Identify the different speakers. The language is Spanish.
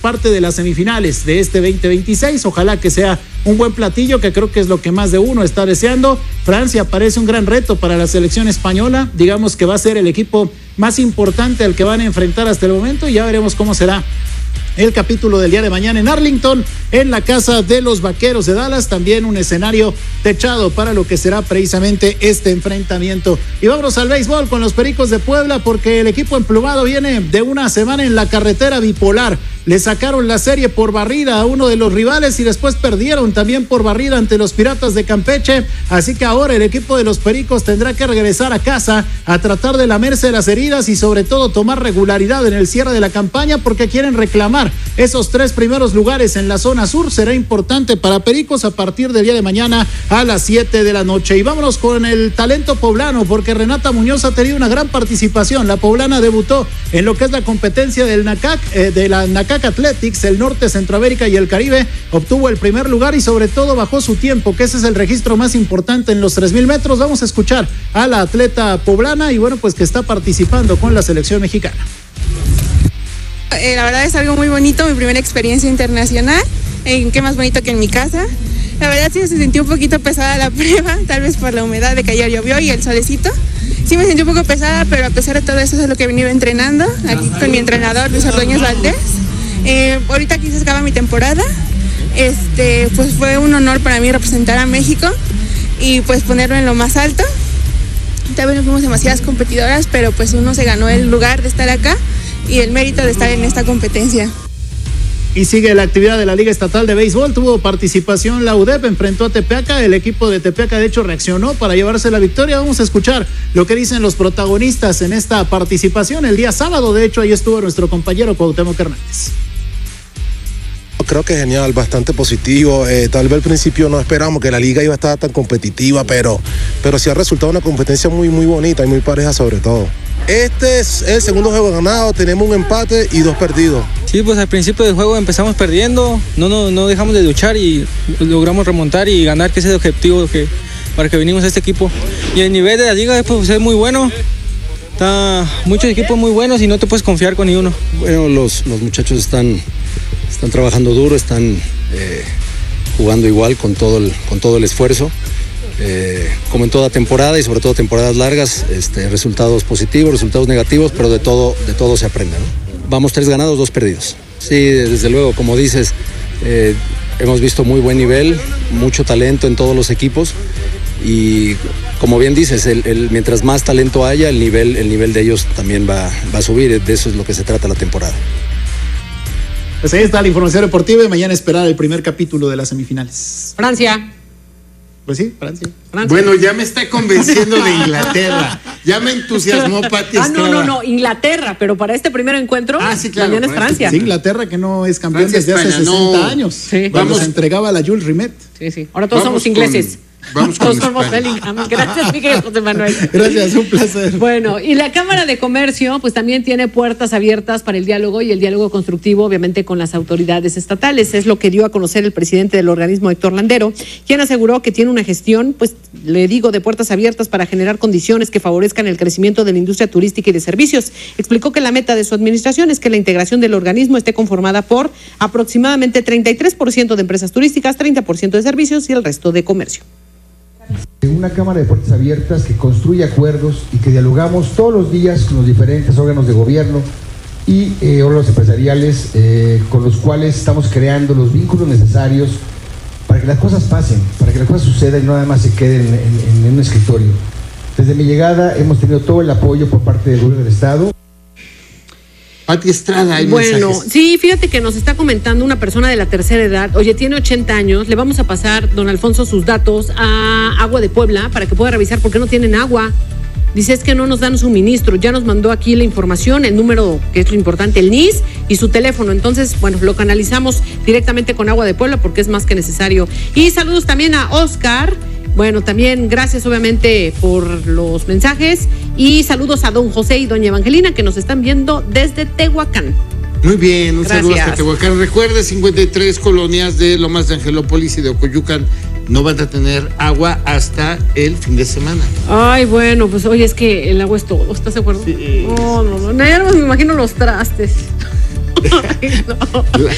Speaker 1: parte de las semifinales de este 2026. Ojalá que sea un buen platillo, que creo que es lo que más de uno está deseando. Francia parece un gran reto para la selección española. Digamos que va a ser el equipo más importante al que van a enfrentar hasta el momento, y ya veremos cómo será el capítulo del día de mañana en Arlington, en la casa de los Vaqueros de Dallas. También un escenario techado para lo que será precisamente este enfrentamiento. Y vámonos al béisbol con los Pericos de Puebla, porque el equipo emplumado viene de una semana en la carretera bipolar. Le sacaron la serie por barrida a uno de los rivales y después perdieron también por barrida ante los Piratas de Campeche. Así que ahora el equipo de los Pericos tendrá que regresar a casa a tratar de lamerse las heridas y sobre todo tomar regularidad en el cierre de la campaña, porque quieren reclamar esos 3 primeros lugares en la zona sur. Será importante para Pericos a partir del día de mañana a las 7 de la noche. Y vámonos con el talento poblano, porque Renata Muñoz ha tenido una gran participación. La poblana debutó en lo que es la competencia del NACAC, de la NACAC Athletics, el Norte, Centroamérica y el Caribe. Obtuvo el primer lugar y sobre todo bajó su tiempo, que ese es el registro más importante en los 3,000 metros. Vamos a escuchar a la atleta poblana y bueno, pues que está participando con la selección mexicana.
Speaker 2: La verdad es algo muy bonito, mi primera experiencia internacional. Qué más bonito que en mi casa. La verdad sí se sintió un poquito pesada la prueba, tal vez por la humedad de que ayer llovió y el solecito. Sí me sentí un poco pesada, pero a pesar de todo eso es lo que he venido entrenando aquí con mi entrenador Luis Ordóñez Valdés. Ahorita aquí se acaba mi temporada. Pues fue un honor para mí representar a México y pues ponerlo en lo más alto. Tal vez no fuimos demasiadas competidoras, pero pues uno se ganó el lugar de estar acá y el mérito de estar en esta competencia.
Speaker 1: Y sigue la actividad de la Liga Estatal de Béisbol. Tuvo participación la UDEP, enfrentó a Tepeaca. El equipo de Tepeaca de hecho reaccionó para llevarse la victoria. Vamos a escuchar lo que dicen los protagonistas en esta participación. El día sábado, de hecho, ahí estuvo nuestro compañero Cuauhtémoc Hernández.
Speaker 3: Creo que genial, bastante positivo. Tal vez al principio no esperamos que la liga iba a estar tan competitiva, pero sí ha resultado una competencia muy, muy bonita y muy pareja sobre todo. Este es el segundo juego ganado, tenemos un empate y 2 perdidos.
Speaker 4: Sí, pues al principio del juego empezamos perdiendo, no dejamos de luchar y logramos remontar y ganar, que es el objetivo para que venimos a este equipo. Y el nivel de la liga pues, es muy bueno, muchos equipos muy buenos y no te puedes confiar con ni uno.
Speaker 5: Bueno, los muchachos están trabajando duro, están jugando igual con todo el esfuerzo. Como en toda temporada y sobre todo temporadas largas, resultados positivos, resultados negativos, pero de todo se aprende, ¿no? Vamos 3 ganados, 2 perdidos. Sí, desde luego, como dices, hemos visto muy buen nivel, mucho talento en todos los equipos y como bien dices, mientras más talento haya, el nivel de ellos también va a subir. De eso es lo que se trata la temporada.
Speaker 1: Pues ahí está la información deportiva y mañana esperar el primer capítulo de las semifinales.
Speaker 6: Francia.
Speaker 1: Pues sí, Francia.
Speaker 7: Bueno, ya me está convenciendo de Inglaterra. Ya me entusiasmó Pati Estrada.
Speaker 6: No, Inglaterra, pero para este primer encuentro,
Speaker 7: sí, claro,
Speaker 6: mañana es Francia.
Speaker 1: Sí, Inglaterra, que no es campeón
Speaker 7: Francia,
Speaker 1: desde hace 60 años.
Speaker 6: Sí.
Speaker 1: Cuando se entregaba a la Jules Rimet.
Speaker 6: Sí. Ahora todos somos ingleses.
Speaker 7: Vamos con
Speaker 6: Todos somos Bellingham. Gracias, Miguel José Manuel.
Speaker 1: Gracias, un placer.
Speaker 6: Bueno, y la Cámara de Comercio pues también tiene puertas abiertas para el diálogo y el diálogo constructivo, obviamente, con las autoridades estatales. Es lo que dio a conocer el presidente del organismo, Héctor Landero, quien aseguró que tiene una gestión, pues le digo, de puertas abiertas para generar condiciones que favorezcan el crecimiento de la industria turística y de servicios. Explicó que la meta de su administración es que la integración del organismo esté conformada por aproximadamente 33% de empresas turísticas, 30% de servicios y el resto de comercio.
Speaker 8: Una cámara de puertas abiertas que construye acuerdos y que dialogamos todos los días con los diferentes órganos de gobierno y órganos empresariales con los cuales estamos creando los vínculos necesarios para que las cosas pasen, para que las cosas sucedan y no nada más se queden en un escritorio. Desde mi llegada hemos tenido todo el apoyo por parte del gobierno del Estado.
Speaker 7: Pati Estrada, hay
Speaker 6: bueno,
Speaker 7: mensajes.
Speaker 6: Sí, fíjate que nos está comentando una persona de la tercera edad. Oye, tiene 80 años. Le vamos a pasar, don Alfonso, sus datos a Agua de Puebla para que pueda revisar por qué no tienen agua. Dice, es que no nos dan suministro. Ya nos mandó aquí la información, el número, que es lo importante, el NIS y su teléfono. Entonces, bueno, lo canalizamos directamente con Agua de Puebla porque es más que necesario. Y saludos también a Oscar. Bueno, también gracias obviamente por los mensajes y saludos a don José y doña Evangelina que nos están viendo desde Tehuacán.
Speaker 7: Muy bien, un saludo hasta Tehuacán. Recuerde, 53 colonias de Lomas de Angelópolis y de Ocoyucan no van a tener agua hasta el fin de semana.
Speaker 6: Ay, bueno, pues oye, es que el agua es todo, ¿estás de acuerdo? Sí. No, ya no me imagino los trastes. Ay, no.